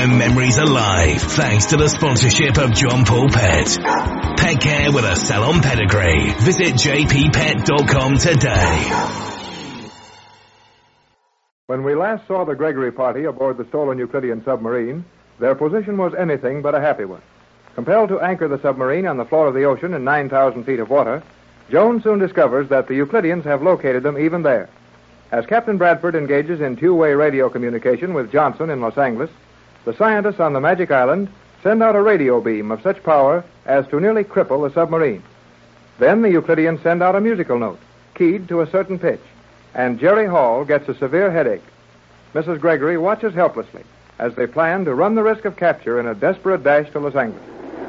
time memories alive thanks to the sponsorship of John Paul Pet. Pet care with a salon pedigree. Visit jppet.com today. When we last saw the Gregory party aboard the stolen Euclidean submarine, their position was anything but a happy one. Compelled to anchor the submarine on the floor of the ocean in 9,000 feet of water, Jones soon discovers that the Euclideans have located them even there. As Captain Bradford engages in two-way radio communication with Johnson in Los Angeles, the scientists on the Magic Island send out a radio beam of such power as to nearly cripple the submarine. Then the Euclideans send out a musical note, keyed to a certain pitch, and Jerry Hall gets a severe headache. Mrs. Gregory watches helplessly as they plan to run the risk of capture in a desperate dash to Los Angeles.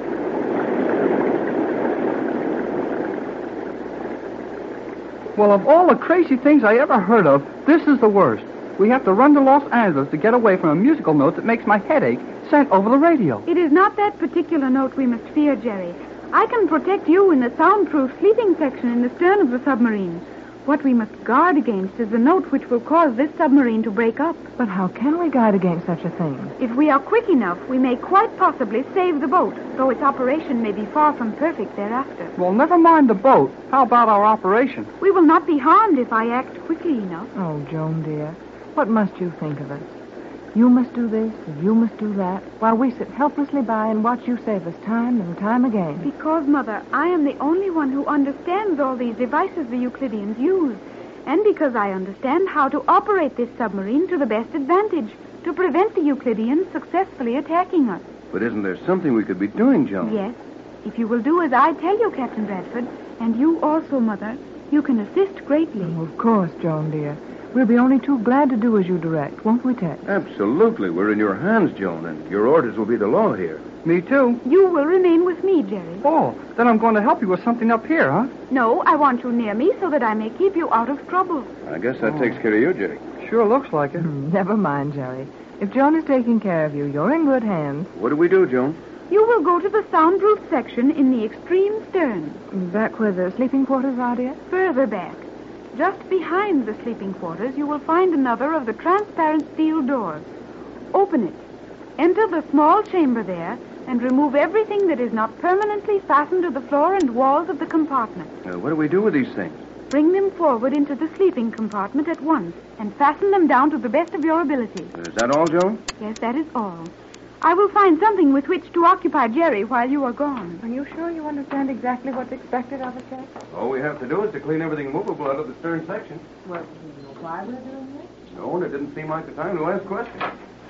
Well, of all the crazy things I ever heard of, this is the worst. We have to run to Los Angeles to get away from a musical note that makes my headache sent over the radio. It is not that particular note we must fear, Jerry. I can protect you in the soundproof sleeping section in the stern of the submarine. What we must guard against is the note which will cause this submarine to break up. But how can we guard against such a thing? If we are quick enough, we may quite possibly save the boat, though its operation may be far from perfect thereafter. Well, never mind the boat. How about our operation? We will not be harmed if I act quickly enough. Oh, Joan, dear, what must you think of us? You must do this, and you must do that, while we sit helplessly by and watch you save us time and time again. Because, Mother, I am the only one who understands all these devices the Euclideans use, and because I understand how to operate this submarine to the best advantage, to prevent the Euclideans successfully attacking us. But isn't there something we could be doing, Joan? Yes. If you will do as I tell you, Captain Bradford, and you also, Mother, you can assist greatly. Oh, of course, Joan, dear. We'll be only too glad to do as you direct, won't we, Tex? Absolutely. We're in your hands, Joan, and your orders will be the law here. Me too. You will remain with me, Jerry. Oh, then I'm going to help you with something up here, huh? No, I want you near me so that I may keep you out of trouble. I guess that takes care of you, Jerry. Sure looks like it. Never mind, Jerry. If Joan is taking care of you, you're in good hands. What do we do, Joan? You will go to the soundproof section in the extreme stern. Back where the sleeping quarters are, dear? Further back. Just behind the sleeping quarters, you will find another of the transparent steel doors. Open it. Enter the small chamber there and remove everything that is not permanently fastened to the floor and walls of the compartment. What do we do with these things? Bring them forward into the sleeping compartment at once and fasten them down to the best of your ability. Is that all, Joan? Yes, that is all. I will find something with which to occupy Jerry while you are gone. Are you sure you understand exactly what's expected of us, Tex? All we have to do is to clean everything movable out of the stern section. Well, do you know why we're doing this? No, and it didn't seem like the time to ask questions.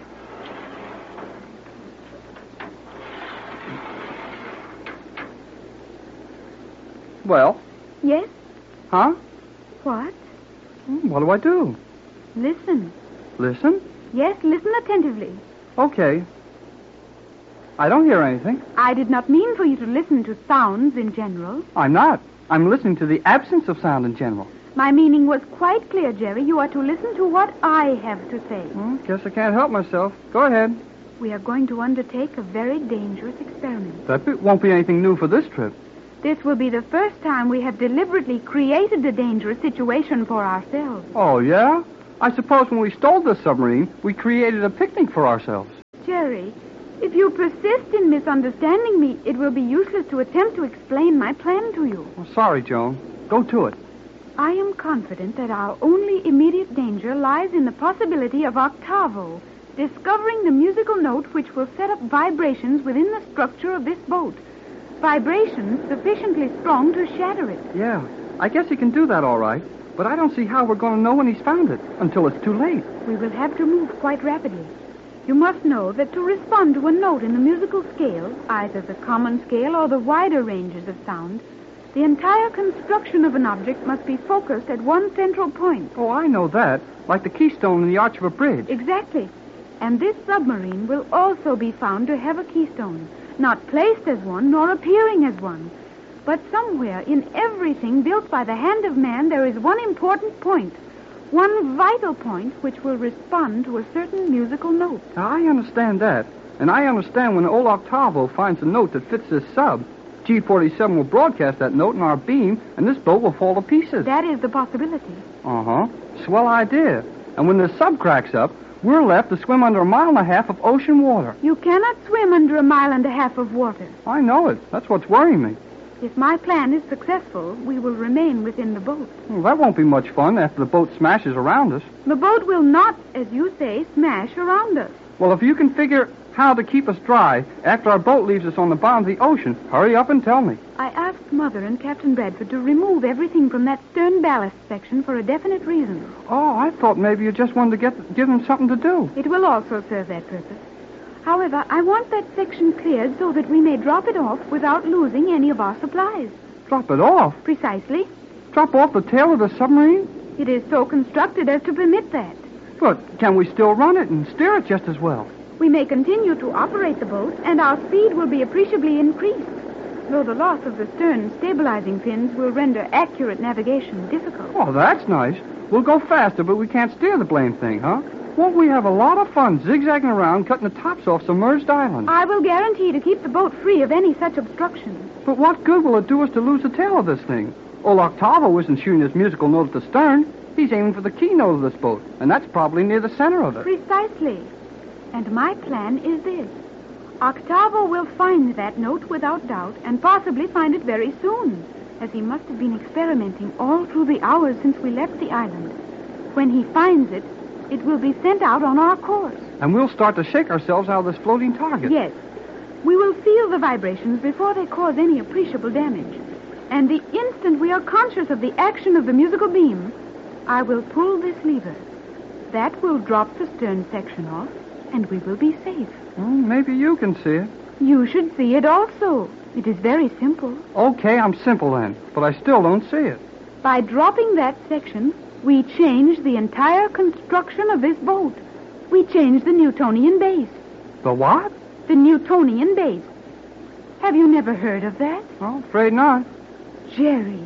Well? Yes? Huh? What? What do I do? Listen. Listen? Yes, listen attentively. Okay. I don't hear anything. I did not mean for you to listen to sounds in general. I'm not. I'm listening to the absence of sound in general. My meaning was quite clear, Jerry. You are to listen to what I have to say. Well, guess I can't help myself. Go ahead. We are going to undertake a very dangerous experiment. That won't be anything new for this trip. This will be the first time we have deliberately created a dangerous situation for ourselves. Oh, yeah? I suppose when we stole this submarine, we created a picnic for ourselves. Jerry, if you persist in misunderstanding me, it will be useless to attempt to explain my plan to you. Well, sorry, Joan. Go to it. I am confident that our only immediate danger lies in the possibility of Octavo discovering the musical note which will set up vibrations within the structure of this boat. Vibrations sufficiently strong to shatter it. Yeah, I guess he can do that all right. But I don't see how we're going to know when he's found it until it's too late. We will have to move quite rapidly. You must know that to respond to a note in the musical scale, either the common scale or the wider ranges of sound, the entire construction of an object must be focused at one central point. Oh, I know that. Like the keystone in the arch of a bridge. Exactly. And this submarine will also be found to have a keystone, not placed as one nor appearing as one. But somewhere in everything built by the hand of man, there is one important point, one vital point which will respond to a certain musical note. Now, I understand that. And I understand when old Octavo finds a note that fits this sub, G-47 will broadcast that note in our beam, and this boat will fall to pieces. That is the possibility. Uh-huh. Swell idea. And when the sub cracks up, we're left to swim under 1.5 miles of ocean water. You cannot swim under 1.5 miles of water. I know it. That's what's worrying me. If my plan is successful, we will remain within the boat. Well, that won't be much fun after the boat smashes around us. The boat will not, as you say, smash around us. Well, if you can figure how to keep us dry after our boat leaves us on the bottom of the ocean, hurry up and tell me. I asked Mother and Captain Bradford to remove everything from that stern ballast section for a definite reason. Oh, I thought maybe you just wanted to give them something to do. It will also serve that purpose. However, I want that section cleared so that we may drop it off without losing any of our supplies. Drop it off? Precisely. Drop off the tail of the submarine? It is so constructed as to permit that. But can we still run it and steer it just as well? We may continue to operate the boat, and our speed will be appreciably increased, though the loss of the stern stabilizing fins will render accurate navigation difficult. Oh, that's nice. We'll go faster, but we can't steer the blame thing, huh? Won't we have a lot of fun zigzagging around, cutting the tops off submerged islands? I will guarantee to keep the boat free of any such obstruction. But what good will it do us to lose the tail of this thing? Old Octavo isn't shooting his musical note at the stern. He's aiming for the keynote of this boat, and that's probably near the center of it. Precisely. And my plan is this. Octavo will find that note without doubt, and possibly find it very soon, as he must have been experimenting all through the hours since we left the island. When he finds it, it will be sent out on our course. And we'll start to shake ourselves out of this floating target. Yes. We will feel the vibrations before they cause any appreciable damage. And the instant we are conscious of the action of the musical beam, I will pull this lever. That will drop the stern section off, and we will be safe. Well, maybe you can see it. You should see it also. It is very simple. Okay, I'm simple then, but I still don't see it. By dropping that section, we change the entire construction of this boat. We change the Newtonian base. The what? The Newtonian base. Have you never heard of that? Well, afraid not. Jerry,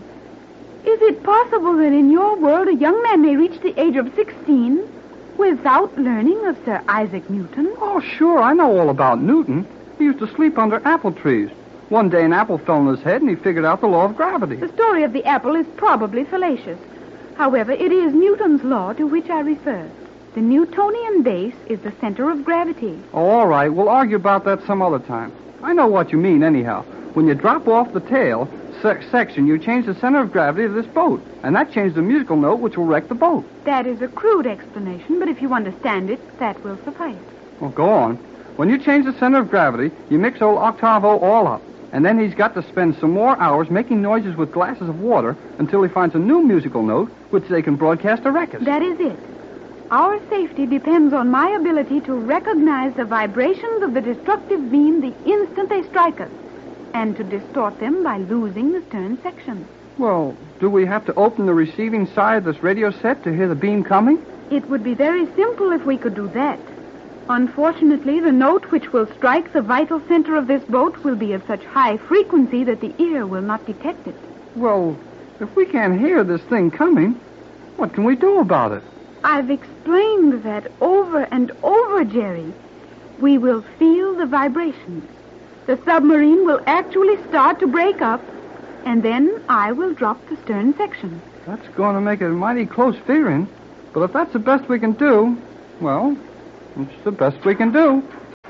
is it possible that in your world a young man may reach the age of 16 without learning of Sir Isaac Newton? Oh, sure, I know all about Newton. He used to sleep under apple trees. One day an apple fell on his head and he figured out the law of gravity. The story of the apple is probably fallacious. However, it is Newton's law to which I refer. The Newtonian base is the center of gravity. Oh, all right. We'll argue about that some other time. I know what you mean, anyhow. When you drop off the tail section, you change the center of gravity of this boat, and that changes the musical note which will wreck the boat. That is a crude explanation, but if you understand it, that will suffice. Well, go on. When you change the center of gravity, you mix old Octavo all up, and then he's got to spend some more hours making noises with glasses of water until he finds a new musical note which they can broadcast to wreck us. That is it. Our safety depends on my ability to recognize the vibrations of the destructive beam the instant they strike us, and to distort them by losing the stern section. Well, do we have to open the receiving side of this radio set to hear the beam coming? It would be very simple if we could do that. Unfortunately, the note which will strike the vital center of this boat will be of such high frequency that the ear will not detect it. Well, if we can't hear this thing coming, what can we do about it? I've explained that over and over, Jerry. We will feel the vibrations. The submarine will actually start to break up, and then I will drop the stern section. That's going to make it mighty close figuring. But if that's the best we can do, well, it's the best we can do.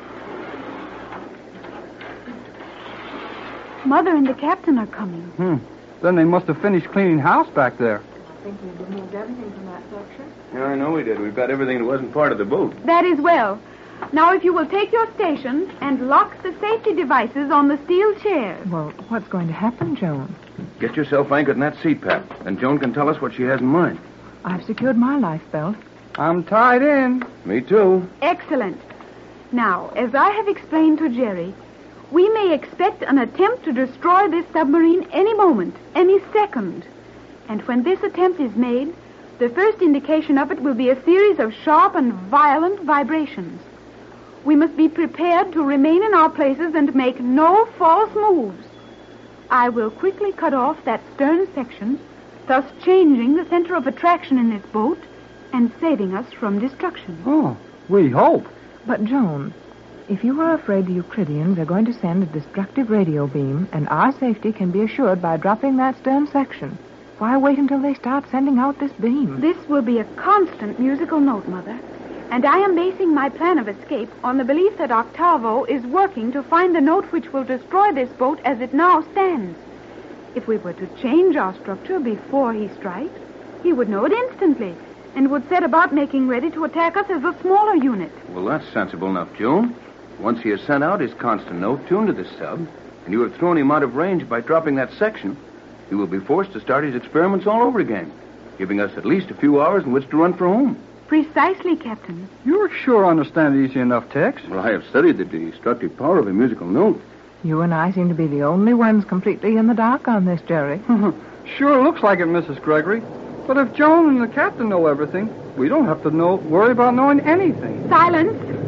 Mother and the captain are coming. Then they must have finished cleaning house back there. I think we've removed everything from that section. Yeah, I know we did. We've got everything that wasn't part of the boat. That is well. Now, if you will take your station and lock the safety devices on the steel chairs. Well, what's going to happen, Joan? Get yourself anchored in that seat, Pat, and Joan can tell us what she has in mind. I've secured my life belt. I'm tied in. Me too. Excellent. Now, as I have explained to Jerry, we may expect an attempt to destroy this submarine any moment, any second. And when this attempt is made, the first indication of it will be a series of sharp and violent vibrations. We must be prepared to remain in our places and make no false moves. I will quickly cut off that stern section, thus changing the center of attraction in this boat and saving us from destruction. Oh, we hope. But, Joan, if you are afraid the Euclideans are going to send a destructive radio beam, and our safety can be assured by dropping that stern section, why wait until they start sending out this beam? This will be a constant musical note, Mother. And I am basing my plan of escape on the belief that Octavo is working to find the note which will destroy this boat as it now stands. If we were to change our structure before he strikes, he would know it instantly and would set about making ready to attack us as a smaller unit. Well, that's sensible enough, Joan. Once he has sent out his constant note tuned to this sub, and you have thrown him out of range by dropping that section, he will be forced to start his experiments all over again, giving us at least a few hours in which to run for home. Precisely, Captain. You sure understand it easy enough, Tex. Well, I have studied the destructive power of a musical note. You and I seem to be the only ones completely in the dark on this, Jerry. Sure looks like it, Mrs. Gregory. But if Joan and the captain know everything, we don't have to worry about knowing anything. Silence.